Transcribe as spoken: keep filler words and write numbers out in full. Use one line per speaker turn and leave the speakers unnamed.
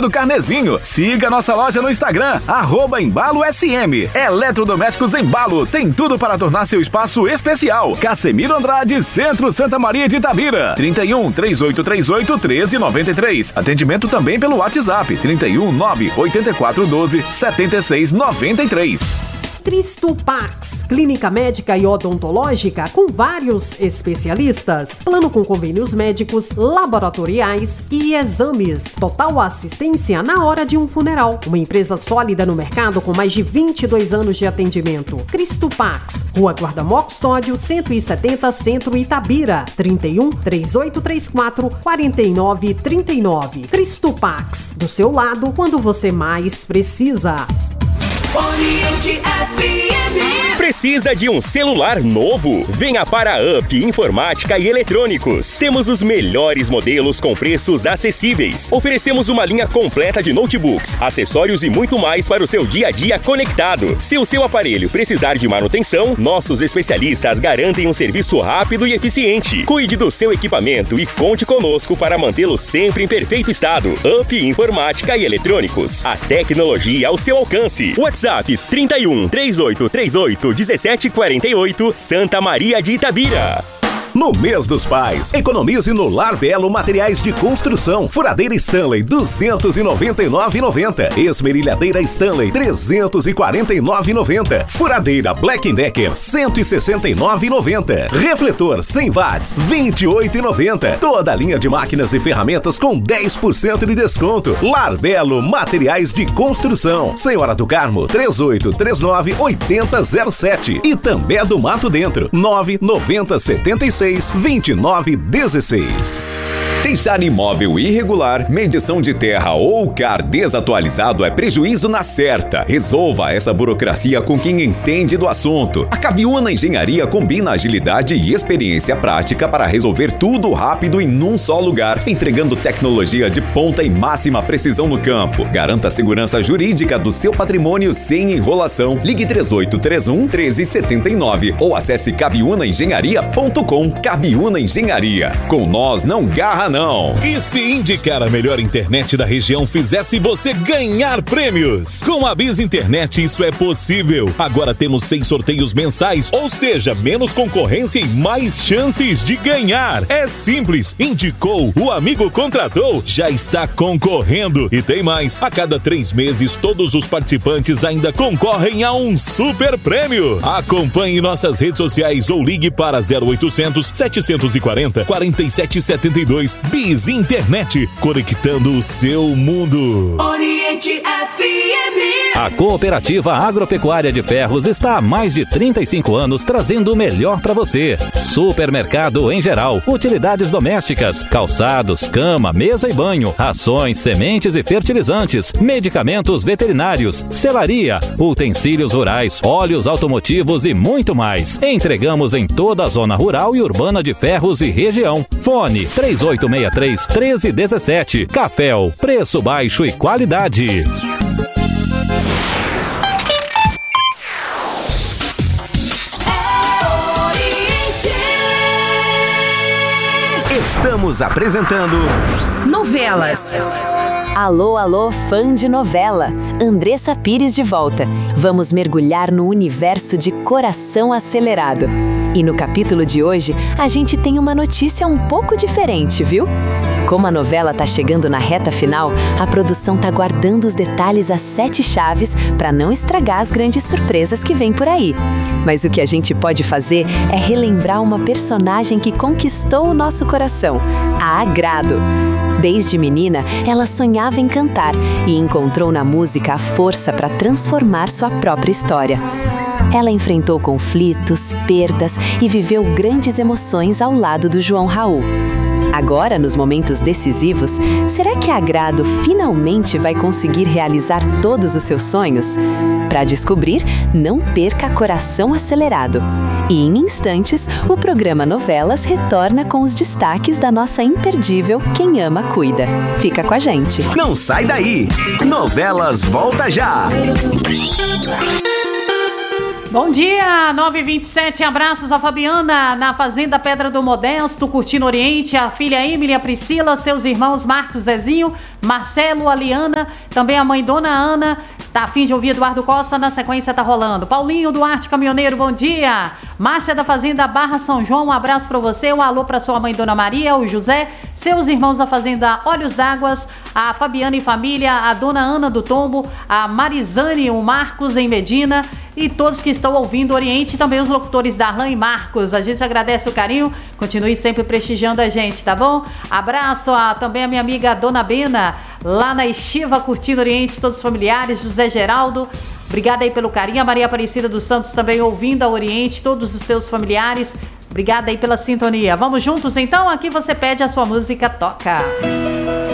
do Carnezinho. Siga nossa loja no Instagram, arroba Embalo S M. Eletrodomésticos Embalo, tem tudo para tornar seu espaço especial. Casemiro Andrade, Centro Santa Maria de Itabira. trinta e um, três oito três oito, treze noventa e três. Atendimento também pelo WhatsApp, trinta e um, nove oito quatro, doze, setenta e seis noventa e três.
Cristo Pax, clínica médica e odontológica com vários especialistas, plano com convênios médicos, laboratoriais e exames. Total assistência na hora de um funeral. Uma empresa sólida no mercado com mais de vinte e dois anos de atendimento. Cristo Pax, Rua Guardamó Custódio, cento e setenta, Centro Itabira. trinta e um, três oito três quatro, quarenta e nove trinta e nove. Cristo Pax, do seu lado quando você mais precisa.
Oriente F M.
Precisa de um celular novo? Venha para a Up Informática e Eletrônicos. Temos os melhores modelos com preços acessíveis. Oferecemos uma linha completa de notebooks, acessórios e muito mais para o seu dia a dia conectado. Se o seu aparelho precisar de manutenção, nossos especialistas garantem um serviço rápido e eficiente. Cuide do seu equipamento e conte conosco para mantê-lo sempre em perfeito estado. Up Informática e Eletrônicos. A tecnologia ao seu alcance. WhatsApp trinta e um, três oito três oito, dezessete quarenta e oito, Santa Maria de Itabira.
No mês dos pais, economize no Lar Belo Materiais de Construção. Furadeira Stanley, duzentos e noventa e nove reais e noventa centavos. Esmerilhadeira Stanley, trezentos e quarenta e nove reais e noventa centavos. Furadeira Black Decker, cento e sessenta e nove reais e noventa centavos. Refletor cem watts, vinte e oito reais e noventa centavos. Toda a linha de máquinas e ferramentas com dez por cento de desconto. Lar Belo Materiais de Construção. Senhora do Carmo, três oito três nove, oito zero zero sete. E També do Mato Dentro, nove nove zero sete seis, vinte e nove dezesseis.
Deixar imóvel irregular, medição de terra ou C A R desatualizado é prejuízo na certa. Resolva essa burocracia com quem entende do assunto. A Caviúna Engenharia combina agilidade e experiência prática para resolver tudo rápido em num só lugar, entregando tecnologia de ponta e máxima precisão no campo. Garanta a segurança jurídica do seu patrimônio sem enrolação. Ligue três oito três um, um três sete nove ou acesse caviúna engenharia ponto com. Caviúna Engenharia. Com nós não garra não.
E se indicar a melhor internet da região fizesse você ganhar prêmios? Com a Biz Internet isso é possível. Agora temos seis sorteios mensais, ou seja, menos concorrência e mais chances de ganhar. É simples. Indicou, o amigo contratou, já está concorrendo. E tem mais. A cada três meses, todos os participantes ainda concorrem a um super prêmio. Acompanhe nossas redes sociais ou ligue para zero oitocentos, setecentos e quarenta, quarenta e sete setenta e dois. Biz Internet, conectando o seu mundo.
Oriente F M.
A Cooperativa Agropecuária de Ferros está há mais de trinta e cinco anos trazendo o melhor para você. Supermercado em geral, utilidades domésticas, calçados, cama, mesa e banho, rações, sementes e fertilizantes, medicamentos veterinários, selaria, utensílios rurais, óleos automotivos e muito mais. Entregamos em toda a zona rural e urbana de Ferros e região. Fone três oito seis três, treze dezessete. Caféu, preço baixo e qualidade.
Estamos apresentando
Novelas. Alô, alô, fã de novela. Andressa Pires de volta. Vamos mergulhar no universo de Coração Acelerado. E no capítulo de hoje, a gente tem uma notícia um pouco diferente, viu? Como a novela tá chegando na reta final, a produção tá guardando os detalhes às sete chaves para não estragar as grandes surpresas que vem por aí. Mas o que a gente pode fazer é relembrar uma personagem que conquistou o nosso coração, a Agrado. Desde menina, ela sonhava em cantar e encontrou na música a força para transformar sua própria história. Ela enfrentou conflitos, perdas e viveu grandes emoções ao lado do João Raul. Agora, nos momentos decisivos, será que a Agrado finalmente vai conseguir realizar todos os seus sonhos? Para descobrir, não perca Coração Acelerado. E em instantes, o programa Novelas retorna com os destaques da nossa imperdível Quem Ama Cuida. Fica com a gente.
Não sai daí! Novelas volta já!
Bom dia, nove e vinte e sete, abraços a Fabiana na Fazenda Pedra do Modesto, curtindo Oriente, a filha Emily, a Priscila, seus irmãos Marcos, Zezinho, Marcelo, a Liana, também a mãe Dona Ana, tá a fim de ouvir Eduardo Costa, na sequência tá rolando. Paulinho Duarte, caminhoneiro, bom dia. Márcia da Fazenda Barra São João, um abraço pra você, um alô pra sua mãe Dona Maria, o José, seus irmãos da Fazenda Olhos d'Águas, a Fabiana e família, a Dona Ana do Tombo, a Marizane, o Marcos em Medina e todos que estão ouvindo o Oriente, também os locutores Darlan e Marcos. A gente agradece o carinho, continue sempre prestigiando a gente, tá bom? Abraço a, também a minha amiga Dona Bena, lá na Estiva, curtindo o Oriente, todos os familiares, José Geraldo, obrigada aí pelo carinho, a Maria Aparecida dos Santos também ouvindo a Oriente, todos os seus familiares, obrigada aí pela sintonia. Vamos juntos então? Aqui você pede a sua música, toca!